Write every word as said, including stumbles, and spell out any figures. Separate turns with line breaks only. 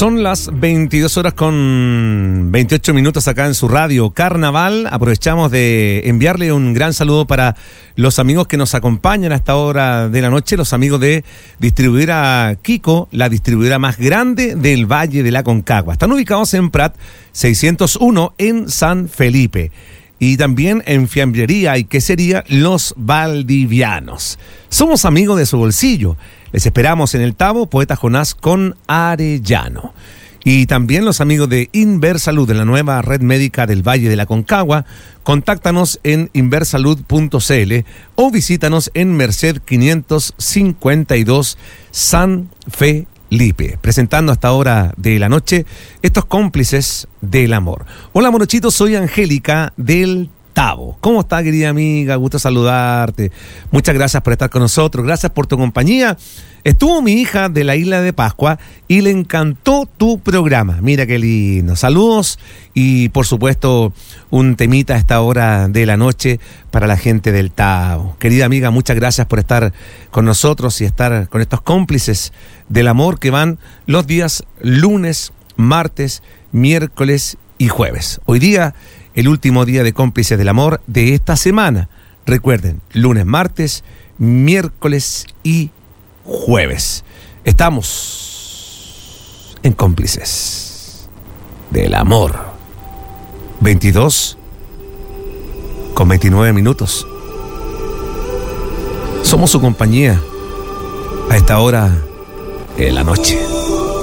Son las veintidós horas con veintiocho minutos acá en su radio Carnaval. Aprovechamos de enviarle un gran saludo para los amigos que nos acompañan a esta hora de la noche, los amigos de Distribuidora Kiko, la distribuidora más grande del Valle de la Concagua. Están ubicados en Prat seiscientos uno en San Felipe. Y también en Fiambrería y Quesería Los Valdivianos. Somos amigos de su bolsillo. Les esperamos en el Tabo, Poeta Jonás con Arellano. Y también los amigos de Inversalud, de la nueva red médica del Valle de la Concagua. Contáctanos en inversalud punto c l o visítanos en Merced quinientos cincuenta y dos San Felipe. Presentando hasta hora de la noche estos cómplices del amor. Hola Morochito, soy Angélica del Tabo. ¿Cómo está, querida amiga? Gusto saludarte. Muchas gracias por estar con nosotros. Gracias por tu compañía. Estuvo mi hija de la isla de Pascua y le encantó tu programa. Mira qué lindo. Saludos y, por supuesto, un temita a esta hora de la noche para la gente del Tabo. Querida amiga, muchas gracias por estar con nosotros y estar con estos cómplices del amor que van los días lunes, martes, miércoles y jueves. Hoy día, el último día de cómplices del amor de esta semana. Recuerden, lunes, martes, miércoles y jueves. Estamos en cómplices del amor. veintidós con veintinueve minutos. Somos su compañía a esta hora de la noche.